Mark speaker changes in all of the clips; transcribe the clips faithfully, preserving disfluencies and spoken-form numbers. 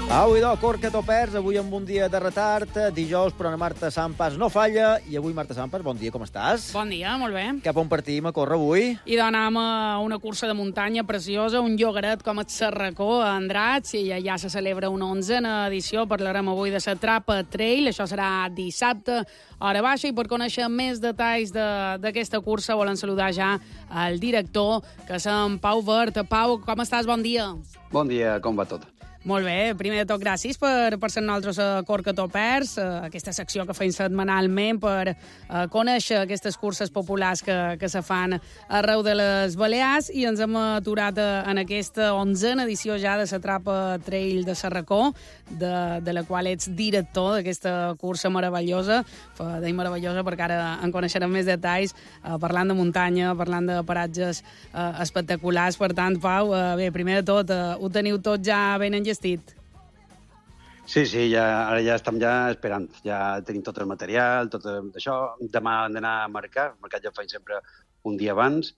Speaker 1: Avui do, Corca Topers, avui amb un dia de retard, dijous, però la Marta Sampas no falla, i avui, Marta Sampas, bon dia, com estàs?
Speaker 2: Bon dia, molt bé.
Speaker 1: Cap on partim a córrer avui?
Speaker 2: I d'anem a una cursa de muntanya preciosa, un llogaret com el Serracó a Andratx, i allà se celebra una onzena edició. Parlarem avui de la Trapa Trail, això serà dissabte, hora baixa, i per conèixer més detalls d'aquesta de, cursa volen saludar ja el director, que és en Pau Vert. Pau, com estàs? Bon dia.
Speaker 3: Bon dia, com va tot?
Speaker 2: Molt bé, primer de tot, gràcies per, per ser nosaltres a Corca Topers, aquesta secció que feim setmanalment per uh, conèixer aquestes curses populars que, que se fan arreu de les Balears, i ens hem aturat en aquesta onzena edició ja de la Trapa Trail de Serracó, de, de la qual ets director d'aquesta cursa meravellosa. Deim meravellosa perquè ara en coneixerem més detalls, uh, parlant de muntanya, parlant de paratges uh, espectaculars. Per tant, Pau, uh, bé, primer de tot, uh, ho teniu tot ja ben enllestit.
Speaker 3: Sí, sí, ja, ara ja estem ja esperant. Ja tenim tot el material, tot això. Demà hem d'anar a marcar. El mercat ja ho feim sempre un dia abans.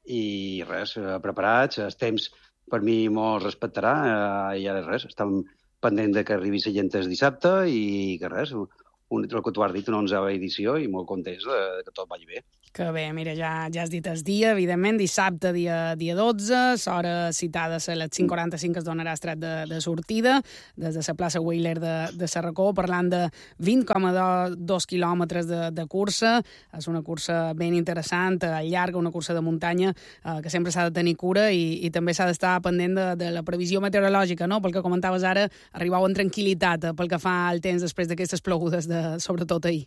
Speaker 3: I res, preparats. El temps, per mi, molt respectarà. I ara res, estem pendents de que arribi la gent el dissabte i que res, un, el que tu has dit, una onzena edició i molt contents de, de que tot vagi bé.
Speaker 2: Que bé, mira, ja, ja has dit el dia, evidentment, dissabte, dia, dia dotze, l'hora citada a les cinc quaranta-cinc es donarà el tret de, de sortida, des de la plaça Wheeler de, de Serracó, parlant de vint coma dos quilòmetres de, de cursa. És una cursa ben interessant, llarga, una cursa de muntanya, eh, que sempre s'ha de tenir cura i, i també s'ha d'estar pendent de, de la previsió meteorològica, no? Pel que comentaves ara, arribau en tranquil·litat pel que fa al temps després d'aquestes plogudes, de, sobretot ahir.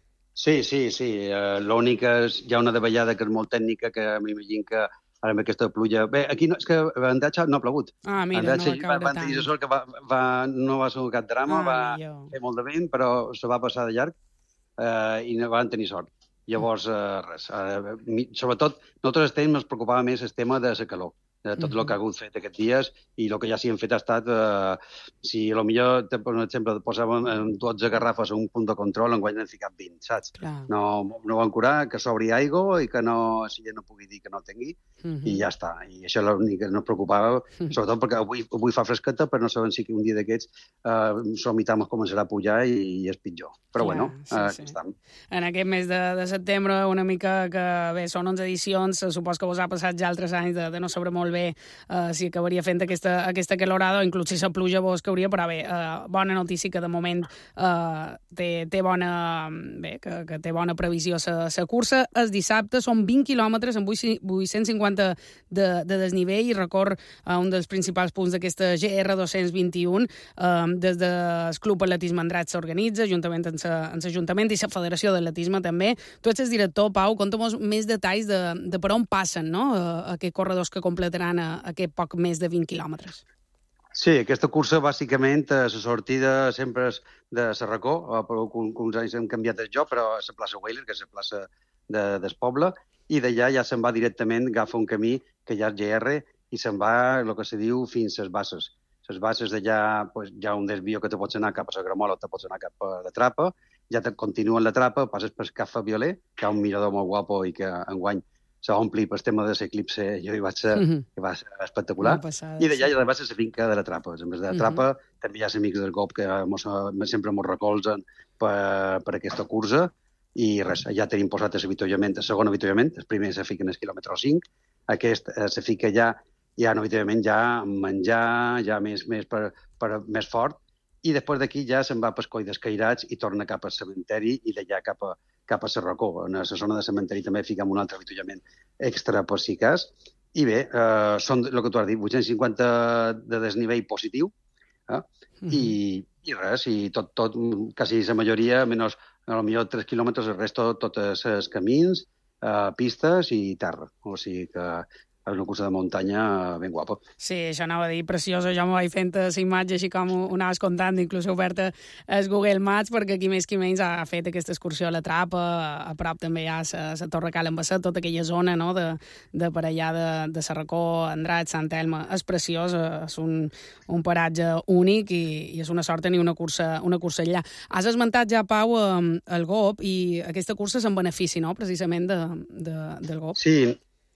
Speaker 3: Sí, sí, sí. Uh, L'únic és, hi ha una davallada que és molt tècnica, que m'imagino que ara amb aquesta pluja... Bé, aquí no, és que a Andratx no ha plogut.
Speaker 2: Ah, mira,
Speaker 3: Andratx,
Speaker 2: no va caure
Speaker 3: va,
Speaker 2: tant.
Speaker 3: Va, que va, va, no va ser cap drama,
Speaker 2: ah,
Speaker 3: va
Speaker 2: millor.
Speaker 3: fer molt de vent, però se va passar de llarg uh, i no van tenir sort. Llavors, uh, res, uh, sobretot, nosaltres estem, ens preocupava més el tema de la calor, de tot el que ha hagut fet aquests dies, i el que ja s'hi han fet ha estat, eh, si a lo millor, per exemple, posàvem dotze garrafes a un punt de control, enguany n'han ficat vint, saps?
Speaker 2: Clar.
Speaker 3: No, no van curar, que s'obri aigua i que no, si ja no pugui dir que no tingui, uh -huh. i ja està. I això és l'únic que no preocupava, uh -huh. sobretot perquè avui, avui fa fresqueta, però no sabem si un dia d'aquests eh, somitam començarà a pujar i, i és pitjor. Però
Speaker 2: Clar,
Speaker 3: bueno,
Speaker 2: sí,
Speaker 3: eh,
Speaker 2: sí.
Speaker 3: estem.
Speaker 2: En aquest mes de, de setembre, una mica que, bé, són onze edicions, supos que vos ha passat ja altres anys de, de no saber molt bé uh, si acabaria fent aquesta, aquesta calorada, o inclús si la pluja vos cauria, però bé, uh, bona notícia que de moment uh, té, té bona, bé, que, que té bona previsió la cursa. El dissabte són vint quilòmetres amb vuit-cents cinquanta de, de desnivell i recor a un dels principals punts d'aquesta G R dos-cents vint-i-un. Uh, des del Club Atletisme Andratx s'organitza, juntament amb l'Ajuntament i la Federació d'Atletisme també. Tu ets el director, Pau, conta'm més detalls de, de per on passen, no?, uh, aquests corredors que completaran uh, aquest poc més de vint quilòmetres.
Speaker 3: Sí, aquesta cursa, bàsicament, la sortida sempre és de Serracó, però uns anys hem canviat el joc, però a la plaça Wheeler, que és la plaça de, del poble, i d'allà ja se'n va directament, agafa un camí que ja és G R, i se'n va, el que se diu, fins a les Basses. Les Basses d'allà, pues, hi ha un desvio que te pots anar cap a la Gramola o te pots anar cap a la Trapa, ja te continuen la Trapa, passes per Cafè Violer, que hi ha un mirador molt guapo i que enguany s'ha omplit pel tema de l'eclipse, jo hi vaig ser, mm-hmm. que va ser espectacular, passada, i d'allà sí. Ja va ser la finca de la Trapa. A més de la Trapa, mm-hmm. també hi ha els amics del G O P que mos, sempre ens recolzen per, per aquesta cursa, i res, ja tenim posat l'avituallament, el segon avituallament, el primer se fica en el quilòmetre cinc, aquest eh, se fica ja, ja en avituallament ja menjar, ja més, més, per, per, més fort, i després d'aquí ja se'n va per Coi d'Escairats i torna cap al cementeri i d'allà cap a, cap a Serracó. En la zona de cementeri també fiquem un altre avituallament extra per si cas. I bé, eh, són el que tu has dit, vuit-cents cinquanta de desnivell positiu, eh? Mm-hmm. I, i res, i tot, tot, quasi la majoria, menys a lo millor tres quilòmetres, el resto, tots els camins, eh, pistes i terra. O sigui que és una cursa de muntanya ben guapa.
Speaker 2: Sí, això anava a dir, preciosa. Jo m'ho vaig fent la imatge així com ho anaves contant, inclús oberta el Google Maps, perquè qui més qui menys ha fet aquesta excursió a la Trapa, a prop també hi ha la Torre Cal Embasset, tota aquella zona, no?, de, de per allà de, de Serracó, Andratx, Sant Elma. És preciós, és un, un paratge únic i, i és una sort tenir una cursa, una cursa allà. Has esmentat ja, Pau, el G O P, i aquesta cursa és en benefici, no?, precisament de, de, del G O P.
Speaker 3: Sí.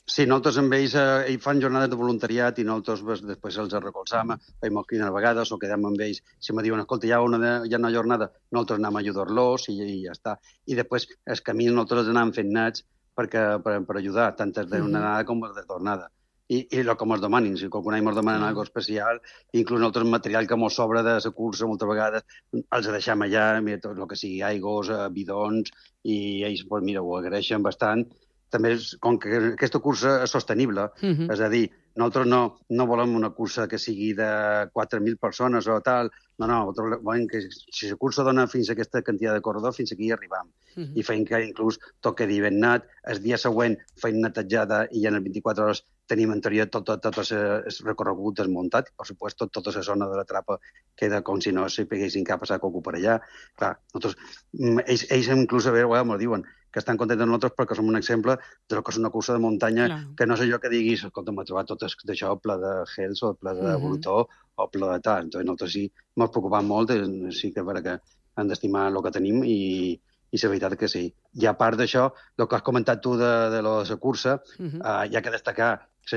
Speaker 3: Sí, nosaltres amb ells eh, hi fan jornades de voluntariat i nosaltres pues, després els recolzam, fem quina vegades o quedem amb ells. Si me diuen, escolta, hi ha una, de, hi ha una jornada, nosaltres anem a ajudar-los i, i ja està. I després els camins nosaltres anem fent nets perquè, per, per ajudar, tant des d'una anada com des de tornada. I, i el que ens demanin, si qualcun any ens demanen alguna cosa especial, inclús nosaltres material que ens sobra de la cursa moltes vegades, els deixem allà, mira, tot el que sigui aigos, bidons, i ells, pues, mira, ho agraeixen bastant. També, és, com que aquesta cursa és sostenible, uh-huh. és a dir, nosaltres no, no volem una cursa que sigui de quatre mil persones o tal, no, no, nosaltres volem que si la cursa dona fins a aquesta quantitat de corredor, fins aquí hi arribam. Uh-huh. I feim que inclús tot quedi ben net, el dia següent feim netejada i en les vint-i-quatre hores tenim en teoria tot, tot, tot el recorregut desmuntat. Per supuesto, tota la zona de la trapa queda com si no sapiguessin què ha passat qualcú per allà. Clar, nosaltres, ells, ells inclús a veure, m'ho diuen, que estan contents de nosaltres perquè som un exemple de que és una cursa de muntanya, clar, que no és allò que diguis, escolta, m'ha trobat tot d'això, ple de gels o ple de uh-huh. volutó o ple de tal. Entonces, nosaltres sí, m'ha preocupat molt, sí que per que han d'estimar el que tenim i, i la veritat que sí. I a part d'això, el que has comentat tu de, de la cursa, uh-huh. uh, hi ha que destacar que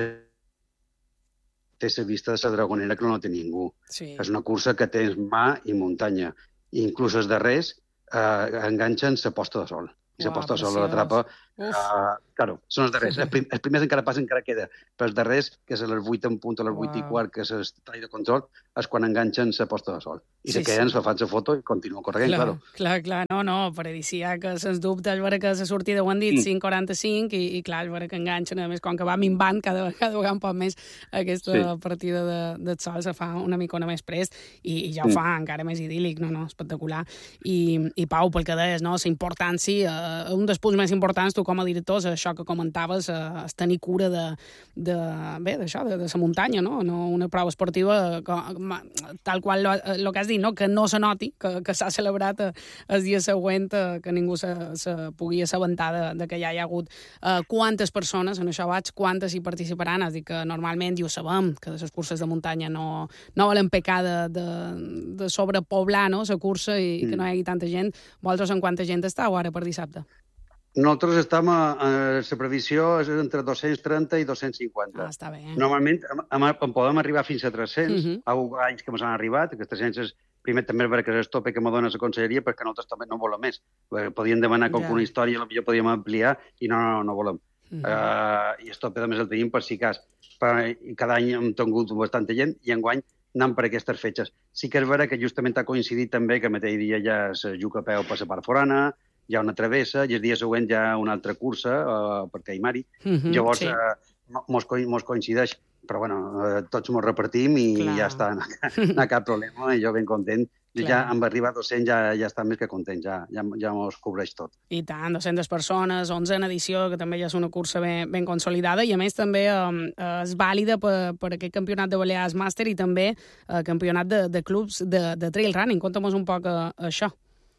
Speaker 3: té la vista de la Dragonera que no la té ningú. Sí. És una cursa que tens mà i muntanya. I inclús els darrers eh, enganxen la posta de sol. I la posta de sol a la trapa, uh, claro, són els darrers. Els, prim, els primers encara passen, encara queda. Però els darrers, que és a les vuit en punt, a les vuit i quart, que és el tall de control, és quan enganxen la posta de sol. I sí, se queden, sí. se fan la foto i continuen corrent, clar. Claro.
Speaker 2: Clar, clar, no, no, paradisíac, sens dubte, és vera que la sortida ho han dit, mm. cinc quaranta-cinc, i, i clar, és vera que enganxen, a més, com que va minvant cada, cada vegada un poc més aquesta sí. partida de, del sol se fa una micona més prest, i, i ja ho mm. fa encara més idíl·lic, no, no, espectacular. I, i Pau, pel que deies, no, la importància, eh, un dels punts més importants, tu com a director, és això que comentaves, eh, és tenir cura de, de bé, d'això, de, de la muntanya, no? No una prova esportiva, com, tal qual el que has dit, no? Que no se noti, que, que s'ha celebrat el dia següent, que ningú se, se pugui assabentar de, de que ja hi ha hagut eh, quantes persones, en això vaig, quantes hi participaran, és a dir, que normalment ja ho sabem, que de les curses de muntanya no, no volen pecar de, de, de sobrepoblar, no?, la cursa i mm. que no hi hagi tanta gent. Vosaltres en quanta gent estàu ara per dissabte?
Speaker 3: Nosaltres estem a, a la previsió és entre dos-cents trenta i dos-cents cinquanta.
Speaker 2: Ah, està bé.
Speaker 3: Normalment en, en podem arribar fins a tres-cents. Uh-huh. Hi ha anys que ens han arribat, que tres-cents és, primer també és perquè és el tope que me dona la conselleria, perquè nosaltres també no volem més. Podíem demanar que alguna ja. història, potser podíem ampliar, i no, no, no volem. Uh-huh. Uh, I el tope també el tenim per si cas. Per, i cada any hem tingut bastanta gent, i enguany anant per aquestes fetges. Sí que és vera que justament ha coincidit també que el mateix dia ja es juga a peu per la part forana, hi ha una travessa, i el dia següent hi ha una altra cursa uh, per Caimari. Uh-huh, Llavors, sí. uh, mos, mos coincideix, però bueno, uh, tots mos repartim i clar. Ja està, no, no hi ha cap problema, i jo ben content. Clar. Ja amb arribar a dos-cents ja, ja està més que content, ja, ja, ja mos cobreix tot.
Speaker 2: I tant, dues-centes persones, onze en edició, que també ja és una cursa ben, ben consolidada, i a més també eh, és vàlida per, per aquest campionat de Balears Màster i també eh, campionat de, de clubs de, de trail running. Conta'm un poc eh, això.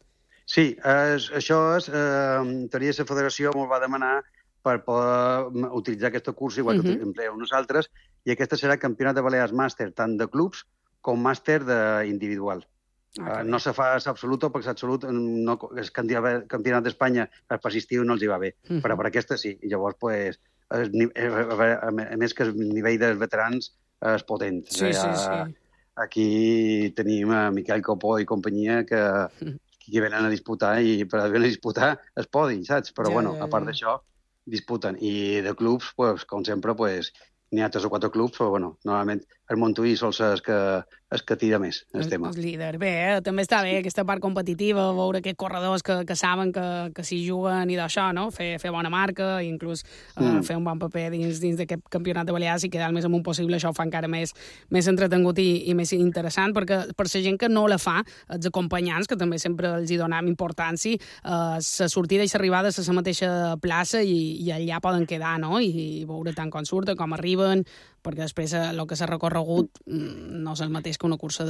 Speaker 3: Sí, és, això és, eh, en teoria la federació ens va demanar per poder utilitzar aquesta cursa igual uh-huh. que empleeu nosaltres, i aquesta serà el campionat de Balears Màster, tant de clubs com màster individual. Ah, uh, no se fa absolut, perquè l'absolut no, el campionat d'Espanya per estiu no els hi va bé, uh-huh. però per aquesta sí. I llavors, pues, el, a més que el nivell dels veterans és potent.
Speaker 2: Sí, sí, sí.
Speaker 3: Aquí tenim a Miquel Copó i companyia que, que venen a disputar, i per venen a disputar es podi, saps? Però, ja, bueno, ja, ja. a part d'això, disputen. I de clubs, pues, com sempre, pues, n'hi ha tres o quatre clubs, però, bueno, normalment el Montuí sol ser el que, el que tira més, el, el tema.
Speaker 2: El líder. Bé, eh? també està bé aquesta part competitiva, veure aquests corredors que, que saben que, que s'hi juguen i d'això, no? Fer, fer bona marca, i inclús uh, mm. fer un bon paper dins, dins d'aquest campionat de Balears i quedar el més amunt possible, això ho fa encara més, més entretengut i, i més interessant, perquè per la gent que no la fa, els acompanyants, que també sempre els hi donem importància, uh, la sortida i l'arribada a la mateixa plaça, i, i allà poden quedar, no? I, i veure tant com surten, com arriben, perquè després el que s'ha recorregut no és el mateix que una cursa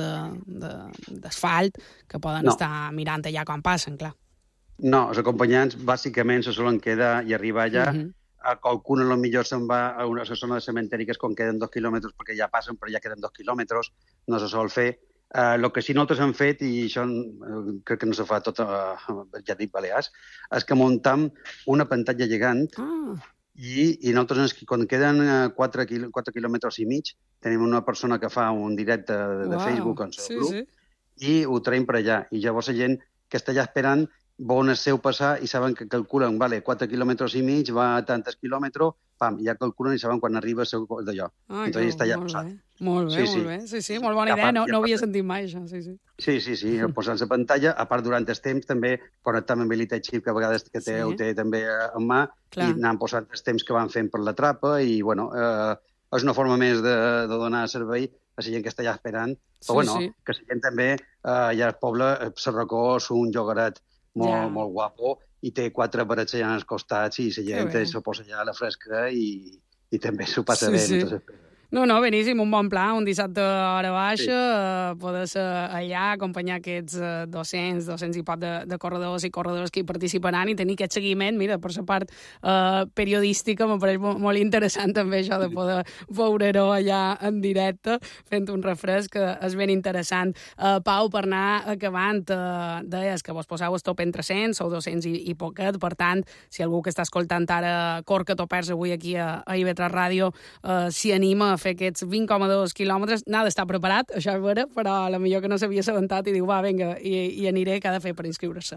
Speaker 2: d'asfalt, que poden no. estar mirant allà quan passen, clar.
Speaker 3: No, els acompanyants bàsicament se solen quedar i arribar allà. Uh-huh. A qualcun potser se'n va a una zona de cementeri, que és quan queden dos quilòmetres, perquè ja passen, però ja queden dos quilòmetres, no se sol fer. El uh, que sí nosaltres hem fet, i això uh, crec que no se fa tot, uh, ja dic Balears, és que muntam una pantalla gegant, ah. I, i nosaltres, quan queden quatre quilòmetres i mig, tenim una persona que fa un directe de, de
Speaker 2: Uau,
Speaker 3: Facebook en el
Speaker 2: sí,
Speaker 3: grup
Speaker 2: sí.
Speaker 3: i ho traiem per allà. I llavors la gent que està allà esperant veuen el seu passar i saben que calculen, vale, quatre quilòmetres i mig, va a tantes quilòmetres, pam, ja calculen i saben quan arriba el seu d'allò.
Speaker 2: Ah,
Speaker 3: Entonces està allà
Speaker 2: molt
Speaker 3: passat.
Speaker 2: bé. Molt bé,
Speaker 3: Sí, sí.
Speaker 2: molt bé. Sí, sí, molt bona
Speaker 3: I a
Speaker 2: idea.
Speaker 3: part-
Speaker 2: No,
Speaker 3: i a
Speaker 2: no ho havia
Speaker 3: part-
Speaker 2: sentit mai, això. Sí, sí.
Speaker 3: Sí, sí, sí, posant la pantalla, a part durant el temps també connectar amb l'Elite Chip, que a vegades que té,
Speaker 2: Sí.
Speaker 3: ho té també en mà,
Speaker 2: Clar.
Speaker 3: i anant posant els temps que van fent per la trapa, i bueno, eh, és una forma més de, de donar servei a la gent que està allà esperant.
Speaker 2: Sí,
Speaker 3: Però bueno,
Speaker 2: sí.
Speaker 3: que la gent també, eh, allà al poble, eh, Sarracó és un llogaret molt,
Speaker 2: Ja.
Speaker 3: molt guapo, i té quatre parets allà als costats, i la gent
Speaker 2: bé.
Speaker 3: se posa allà a la fresca i, i també s'ho passa
Speaker 2: Sí,
Speaker 3: bé.
Speaker 2: sí.
Speaker 3: Entonces,
Speaker 2: No, no, beníssim, un bon pla, un dissabte a hora baixa,
Speaker 3: Sí.
Speaker 2: eh, poder ser allà, acompanyar aquests eh, dos-cents, dos-cents i poc de, de corredors i corredors que hi participaran i tenir aquest seguiment, mira, per la part eh, periodística m'ha pareix molt, molt interessant també això de poder veure-ho allà en directe, fent un refresc, que és ben interessant. Eh, Pau, per anar acabant, eh, deies que vos poseu el top entre cent, sou dos-cents i, i poquet, per tant, si algú que està escoltant ara Corca Topers avui aquí a, a I V tres Ràdio eh, s'hi anima a fer aquests vint coma dos quilòmetres, n'ha d'estar preparat, això és vera, però a la millor que no s'havia assabentat i diu, va, vinga, i, i aniré, què ha de fer per inscriure-se?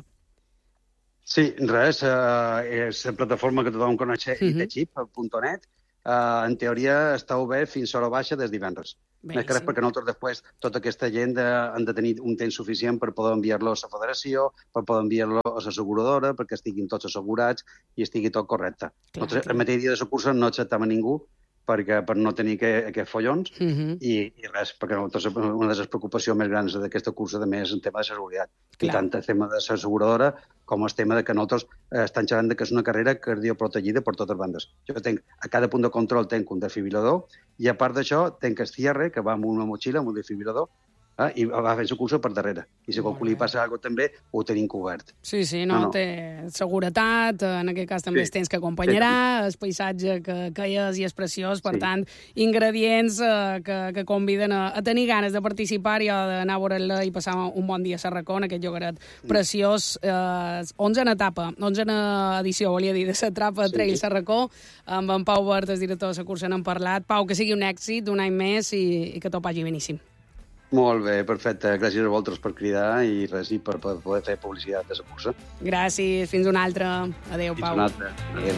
Speaker 3: Sí, res, eh, és la plataforma que tothom coneix,
Speaker 2: Mhm.
Speaker 3: itechip punt net. Eh, en teoria està obert fins a hora baixa des divendres.
Speaker 2: Bé,
Speaker 3: Més que res
Speaker 2: sí.
Speaker 3: perquè nosaltres després, tota aquesta gent de, han de tenir un temps suficient per poder enviar-lo a la federació, per poder enviar-lo a l'asseguradora, perquè estiguin tots assegurats i estigui tot correcte.
Speaker 2: Clar,
Speaker 3: Nosaltres,
Speaker 2: clar.
Speaker 3: el mateix dia de la cursa no acceptem a ningú perquè, per no tenir que, aquests follons,
Speaker 2: Uh -huh.
Speaker 3: i, i res, perquè nosaltres, una de les preocupacions més grans d'aquesta cursa també és el tema de seguretat. I
Speaker 2: Clar.
Speaker 3: tant el tema de l'asseguradora com el tema de que nosaltres eh, estan xerrant de que és una carrera cardioprotegida per totes bandes. Jo tenc, a cada punt de control tenc un defibrilador i a part d'això tenc el cierre, que va amb una motxilla, amb un defibrilador, eh, i va fent la cursa per darrere. I si a
Speaker 2: Molt
Speaker 3: qualcú li
Speaker 2: bé.
Speaker 3: passa alguna cosa també, ho tenim cobert.
Speaker 2: Sí, sí, no,
Speaker 3: No,
Speaker 2: no.
Speaker 3: no.
Speaker 2: Té seguretat, en aquest cas també
Speaker 3: Sí.
Speaker 2: els temps que acompanyarà, el paisatge que, que hi és i és preciós, per
Speaker 3: Sí.
Speaker 2: tant, ingredients eh, que, que conviden a, a tenir ganes de participar i a d'anar a veure-la i passar un bon dia a Sarracó, en aquest llogaret preciós. Eh, onzena etapa, onzena edició, volia dir, de la Trapa
Speaker 3: Sí.
Speaker 2: Trail Sarracó, amb en Pau Bert, el director de la cursa, n'hem parlat. Pau, que sigui un èxit d'un any més i, i que tot vagi beníssim.
Speaker 3: Molt bé, perfecte. Gràcies a vosaltres per cridar i res, i per, per poder fer publicitat de la cursa.
Speaker 2: Gràcies, fins una altra. Adéu,
Speaker 3: Fins
Speaker 2: Pau.
Speaker 3: una altra. Adéu.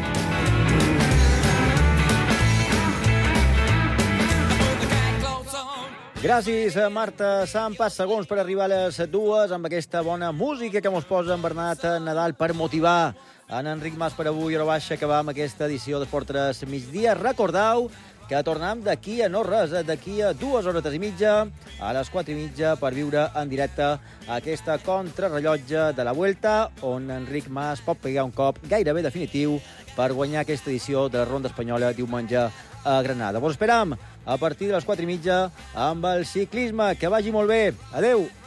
Speaker 1: Gràcies a Marta Sampas, segons per arribar a les dues, amb aquesta bona música que mos posa en Bernat Nadal per motivar en Enric Mas per avui, hora baixa, que va amb aquesta edició de Portres Migdia. Recordeu que tornem d'aquí a no res, d'aquí a dues hores i mitja, a les quatre i mitja, per viure en directe aquesta contrarrellotge de la Vuelta, on Enric Mas pot pegar un cop gairebé definitiu per guanyar aquesta edició de la Ronda Espanyola diumenge a Granada. Vos esperam a partir de les quatre i mitja amb el ciclisme. Que vagi molt bé. Adeu!